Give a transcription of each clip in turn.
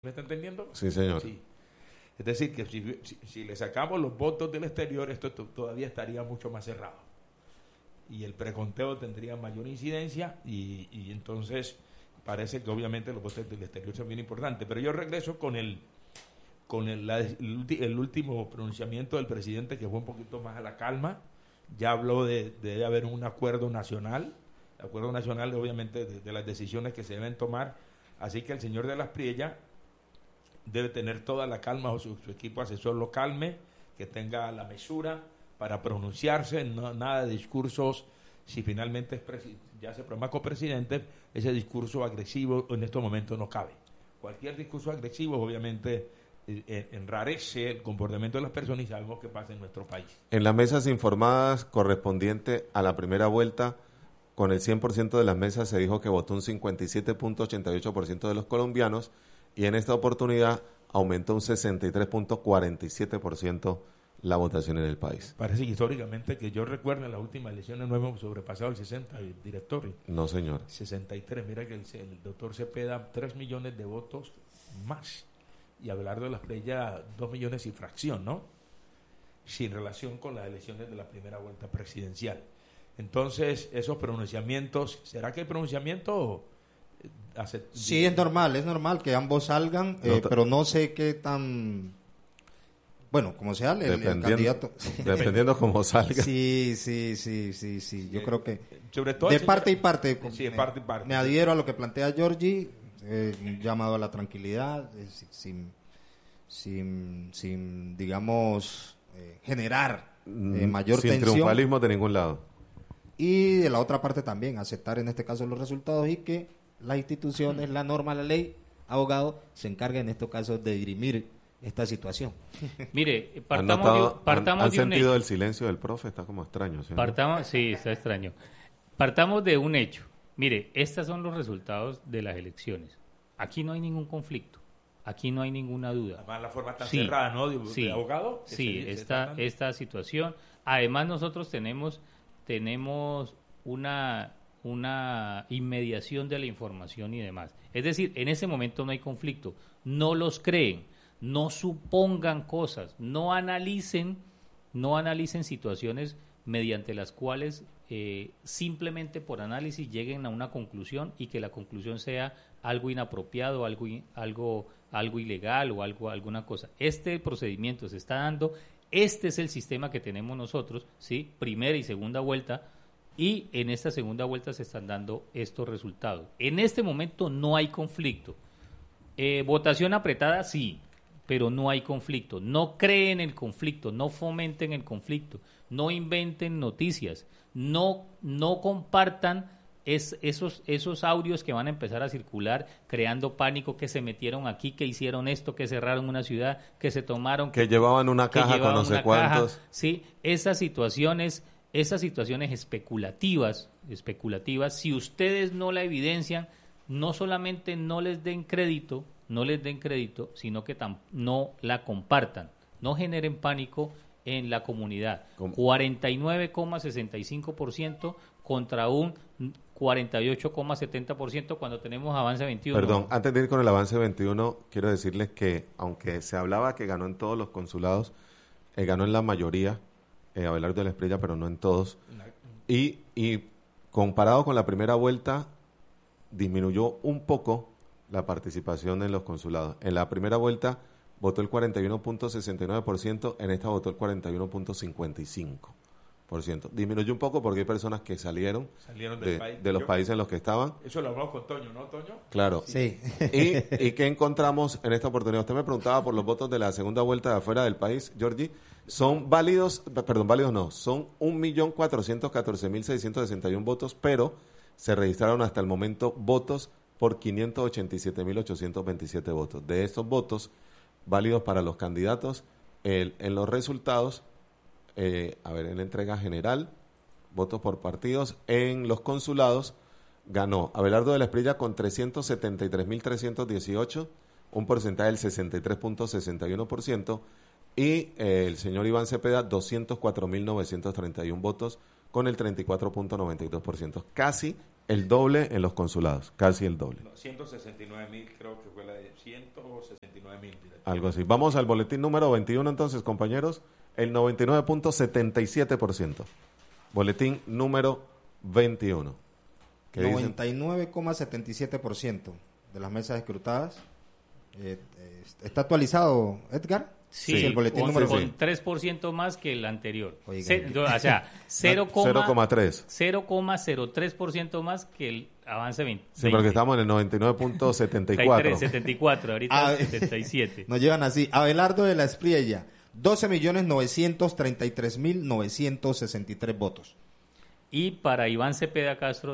¿Me está entendiendo? Sí, señor. Sí. Es decir, que si le sacamos los votos del exterior, esto todavía estaría mucho más cerrado. Y el preconteo tendría mayor incidencia y entonces parece que obviamente los votos del exterior son bien importantes. Pero yo regreso con el último pronunciamiento del presidente, que fue un poquito más a la calma. Ya habló de haber un acuerdo nacional, obviamente de las decisiones que se deben tomar. Así que el señor de las Priellas debe tener toda la calma, o su equipo asesor lo calme, que tenga la mesura para pronunciarse, nada de discursos. Si finalmente ya se proclama copresidente, ese discurso agresivo en estos momentos no cabe. Cualquier discurso agresivo obviamente enrarece el comportamiento de las personas y sabemos qué pasa en nuestro país. En las mesas informadas correspondiente a la primera vuelta, con el 100% de las mesas se dijo que votó un 57.88% de los colombianos, y en esta oportunidad aumentó un 63.47% la votación en el país. Parece que históricamente, que yo recuerdo, en las últimas elecciones no hemos sobrepasado el 60, el director. No, señor. 63, mira que el doctor Cepeda, 3 millones de votos más. Y Abelardo de las Priellas, 2 millones y fracción, ¿no? Sin relación con las elecciones de la primera vuelta presidencial. Entonces, esos pronunciamientos, ¿será que el pronunciamiento sí, es normal que ambos salgan, pero no sé qué tan... Bueno, como sea, el candidato... Dependiendo cómo salga. Sí, yo creo que sobre todo de parte y parte, sí, de parte y parte. Me adhiero a lo que plantea Giorgi, un llamado a la tranquilidad, sin digamos, generar mayor sin tensión. Sin triunfalismo de ningún lado. Y de la otra parte también, aceptar en este caso los resultados y que las instituciones, la norma, la ley, abogado, se encarguen en estos casos de dirimir esta situación. Mire, partamos ¿Han de un sentido hecho. el silencio del profe? Está como extraño. ¿Sí? Sí, está extraño. Partamos de un hecho. Mire, estos son los resultados de las elecciones. Aquí no hay ningún conflicto. Aquí no hay ninguna duda. Además, la forma tan cerrada, ¿no? De abogado. Sí, esta situación. Además, nosotros tenemos una inmediación de la información y demás. Es decir, en ese momento no hay conflicto. No los creen, no supongan cosas, no analicen situaciones mediante las cuales simplemente por análisis lleguen a una conclusión y que la conclusión sea algo inapropiado, algo ilegal o alguna cosa. Este procedimiento se está dando, este es el sistema que tenemos nosotros, ¿sí? Primera y segunda vuelta. Y en esta segunda vuelta se están dando estos resultados. En este momento no hay conflicto. Votación apretada, sí, pero no hay conflicto. No creen el conflicto, no fomenten el conflicto, no inventen noticias, no compartan esos audios que van a empezar a circular creando pánico, que se metieron aquí, que hicieron esto, que cerraron una ciudad, que se tomaron... Que llevaban una caja con no sé cuántos. Sí, esas situaciones especulativas, si ustedes no la evidencian, no solamente no les den crédito, sino que no la compartan, no generen pánico en la comunidad. 49,65% contra un 48,70% cuando tenemos avance 21. Perdón, antes de ir con el avance 21, quiero decirles que aunque se hablaba que ganó en todos los consulados, ganó en la mayoría, Abelardo de las Priellas, pero no en todos. Y comparado con la primera vuelta, disminuyó un poco la participación en los consulados. En la primera vuelta votó el 41.69%, en esta votó el 41.55%. Disminuyó un poco porque hay personas que salieron de los países en los que estaban. Eso lo hablamos con Toño, ¿no, Toño? Claro. Sí. ¿Y qué encontramos en esta oportunidad? Usted me preguntaba por los votos de la segunda vuelta de afuera del país, Giorgi. Son válidos no, son 1.414.661 votos, pero se registraron hasta el momento votos por 587.827 votos. De estos votos válidos para los candidatos, en los resultados, en la entrega general, votos por partidos, en los consulados, ganó Abelardo de las Priellas con 373.318, un porcentaje del 63.61%, y el señor Iván Cepeda 204.931 votos con el 34.92%, casi el doble en los consulados, casi el doble. No, 169.000, creo que fue la de 169.000. Algo así. Vamos al boletín número 21 entonces, compañeros. El 99.77%. Boletín número 21. ¿Qué dicen? 99,77% de las mesas escrutadas. ¿Está actualizado, Edgar? Sí, el boletín número con 3% más que el anterior. Oigan. O sea, 0,3. 0,03% más que el avance 20. Sí, porque estamos en el 99.74. 74, ahorita 77. Nos llevan así. Abelardo de la Espriella, 12.933.963 votos. Y para Iván Cepeda Castro,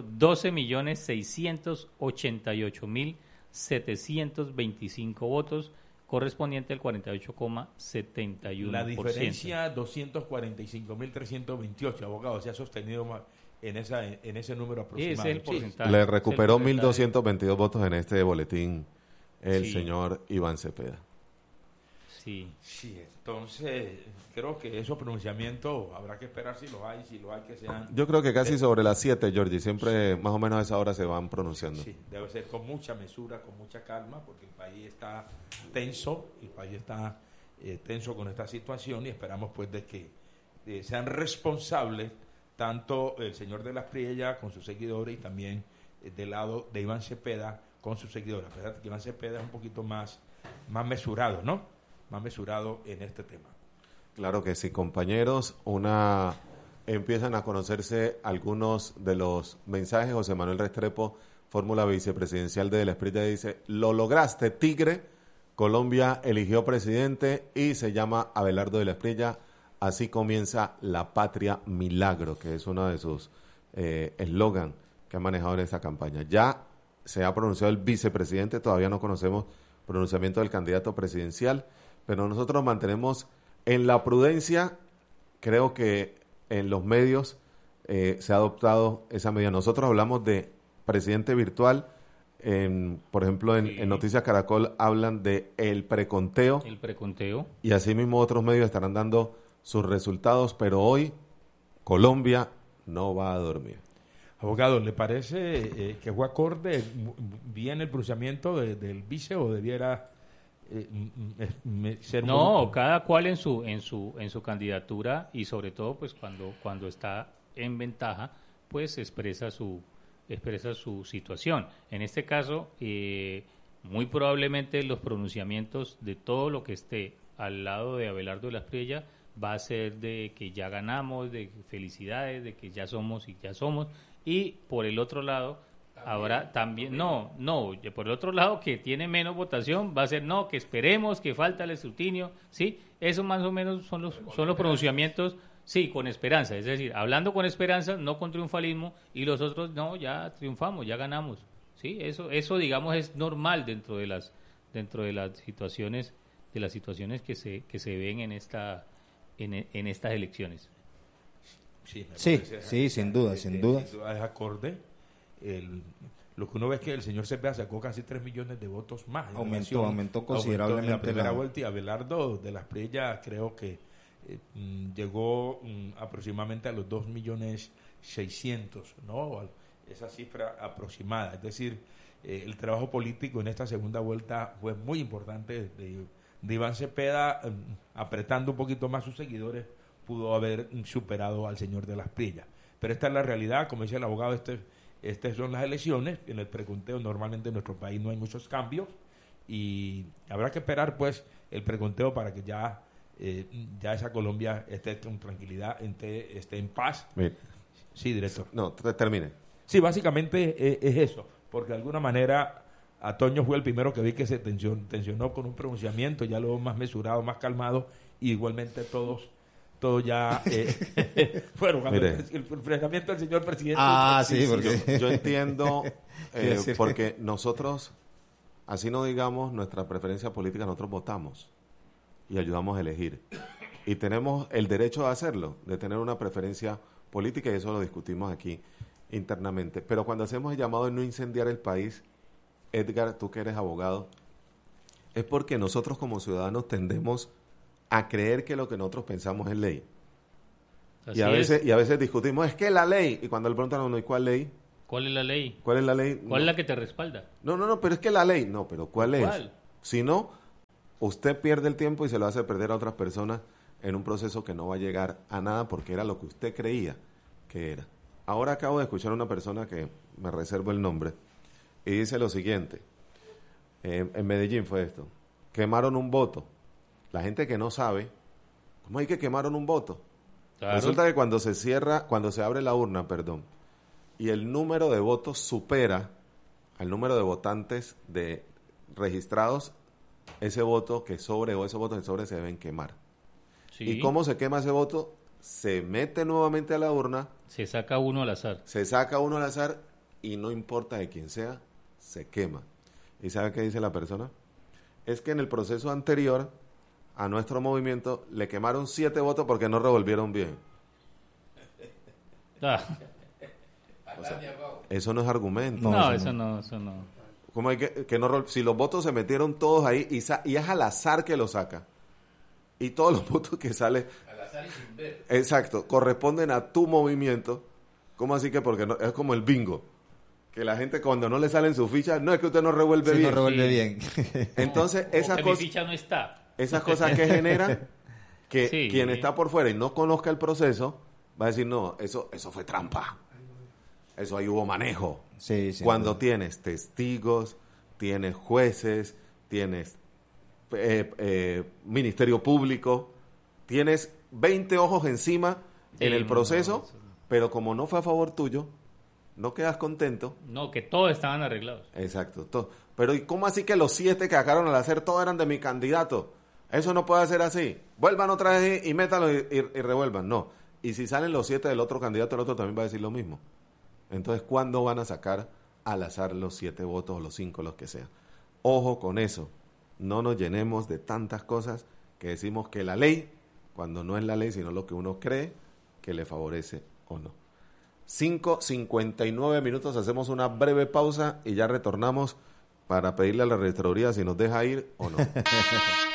12.688.725 votos, correspondiente al 48,71%. La diferencia, 245.328, abogado, se ha sostenido más en ese número aproximado. Es el porcentaje. Le recuperó Es el porcentaje. 1.222 votos en este boletín el Sí. señor Iván Cepeda. Sí. Sí, entonces creo que esos pronunciamientos habrá que esperar si los hay que sean... Yo creo que casi sobre las 7, Georgie, siempre más o menos a esa hora se van pronunciando. Sí, debe ser con mucha mesura, con mucha calma, porque el país está tenso, tenso con esta situación y esperamos pues de que sean responsables tanto el señor de las Priella con sus seguidores y también del lado de Iván Cepeda con sus seguidores. A pesar de que Iván Cepeda es un poquito más mesurado, ¿no? Más mesurado en este tema. Claro que sí, compañeros. Empiezan a conocerse algunos de los mensajes. José Manuel Restrepo, fórmula vicepresidencial de la Espriella, dice: lo lograste, Tigre. Colombia eligió presidente y se llama Abelardo de la Espriella. Así comienza la patria milagro, que es uno de sus eslogan que ha manejado en esta campaña. Ya se ha pronunciado el vicepresidente, todavía no conocemos pronunciamiento del candidato presidencial, pero nosotros mantenemos en la prudencia. Creo que en los medios se ha adoptado esa medida. Nosotros hablamos de presidente virtual, por ejemplo en Noticias Caracol hablan de el preconteo. El preconteo. Y así mismo otros medios estarán dando sus resultados, pero hoy Colombia no va a dormir. Abogado, ¿le parece que fue acorde bien el pronunciamiento del vice o debiera ser No, cada cual en su candidatura y sobre todo pues cuando está en ventaja pues expresa su situación. En este caso muy probablemente los pronunciamientos de todo lo que esté al lado de Abelardo de la Espriella va a ser de que ya ganamos, de felicidades, de que ya somos, y por el otro lado habrá también, por el otro lado que tiene menos votación va a ser que esperemos, que falta el escrutinio, ¿sí? Eso más o menos son los pronunciamientos, sí, con esperanza, es decir, hablando con esperanza, no con triunfalismo, y los otros, ya triunfamos, ya ganamos, ¿sí? Eso digamos es normal dentro de las situaciones que se ven en estas elecciones. Sí, sin duda. Es acorde. Lo que uno ve es que el señor Cepeda sacó casi 3 millones de votos más. Aumentó considerablemente la primera vuelta, y Abelardo de la Espriella creo que llegó aproximadamente a los 2.600.000, ¿no? Esa cifra aproximada. Es decir, el trabajo político en esta segunda vuelta fue muy importante de Iván Cepeda, apretando un poquito más sus seguidores, pudo haber superado al señor de la Espriella. Pero esta es la realidad, como dice el abogado, estas son las elecciones. En el preconteo normalmente en nuestro país no hay muchos cambios y habrá que esperar pues el preconteo para que ya esa Colombia esté con tranquilidad, esté en paz. Bien. Sí, director. No, termine. Sí, básicamente es eso, porque de alguna manera Atoño fue el primero que vi que se tensionó con un pronunciamiento, ya luego más mesurado, más calmado, y igualmente todos ya fueron el pronunciamiento del señor presidente. Sí, porque yo entiendo, porque nosotros, así no digamos nuestra preferencia política, nosotros votamos y ayudamos a elegir. Y tenemos el derecho de hacerlo, de tener una preferencia política, y eso lo discutimos aquí internamente. Pero cuando hacemos el llamado de no incendiar el país, Edgar, tú que eres abogado, es porque nosotros como ciudadanos tendemos a creer que lo que nosotros pensamos es ley. Y a veces discutimos, es que la ley, y cuando le preguntan a uno, ¿y cuál ley? ¿Cuál es la ley? ¿Cuál es la ley? ¿Cuál es la que te respalda? No, pero es que la ley, no, pero ¿cuál es? ¿Cuál? Si no, usted pierde el tiempo y se lo hace perder a otras personas en un proceso que no va a llegar a nada porque era lo que usted creía que era. Ahora acabo de escuchar a una persona que me reservo el nombre y dice lo siguiente, en Medellín fue esto, quemaron un voto. La gente que no sabe, ¿cómo hay que quemaron un voto? Claro. Resulta que cuando se abre la urna, y el número de votos supera al número de votantes registrados, ese voto que sobre o esos votos que sobre se deben quemar. Sí. ¿Y cómo se quema ese voto? Se mete nuevamente a la urna, Se saca uno al azar. se saca uno al azar y no importa de quién sea, se quema. ¿Y sabe qué dice la persona? Es que en el proceso anterior a nuestro movimiento le quemaron 7 votos porque no revolvieron bien. Ah, O sea, eso no es argumento. no, eso no. ¿Cómo hay que no, si los votos se metieron todos ahí y es al azar que lo saca y todos los votos que salen Al azar y sin ver. exacto corresponden a tu movimiento, ¿cómo así que? Porque no, es como el bingo, que la gente cuando no le salen sus fichas, no es que usted no revuelve Sí, bien. no revuelve Sí. bien. Entonces O esas que mi cosas, ficha no está. esas cosas que generan que Sí. quien está por fuera y no conozca el proceso va a decir no, eso fue trampa, eso ahí hubo manejo. Sí, sí. Cuando tienes testigos, tienes jueces, tienes Ministerio Público, tienes 20 ojos encima en el proceso, pero como no fue a favor tuyo, no quedas contento. No, que todos estaban arreglados. Exacto. Pero ¿y cómo así que los 7 que sacaron al hacer todo eran de mi candidato? Eso no puede ser así. Vuelvan otra vez y métanlo y revuelvan. No. Y si salen los 7 del otro candidato, el otro también va a decir lo mismo. Entonces, ¿cuándo van a sacar al azar los 7 votos o los 5, los que sea? Ojo con eso. No nos llenemos de tantas cosas que decimos que la ley, cuando no es la ley, sino lo que uno cree que le favorece o no. 5:59 minutos, hacemos una breve pausa y ya retornamos para pedirle a la registraduría si nos deja ir o no.